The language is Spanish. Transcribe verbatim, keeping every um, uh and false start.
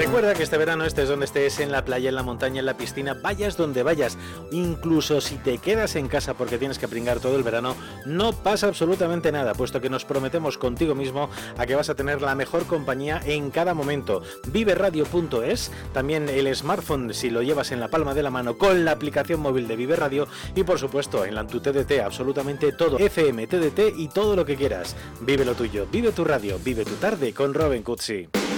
Recuerda que este verano estés donde estés, en la playa, en la montaña, en la piscina, vayas donde vayas, incluso si te quedas en casa porque tienes que pringar todo el verano, no pasa absolutamente nada, puesto que nos prometemos contigo mismo a que vas a tener la mejor compañía en cada momento. vive radio punto es, también el smartphone si lo llevas en la palma de la mano con la aplicación móvil de Vive Radio y por supuesto en la tu T D T, absolutamente todo, F M, T D T y todo lo que quieras. Vive lo tuyo, vive tu radio, vive tu tarde con Robin Cutsi.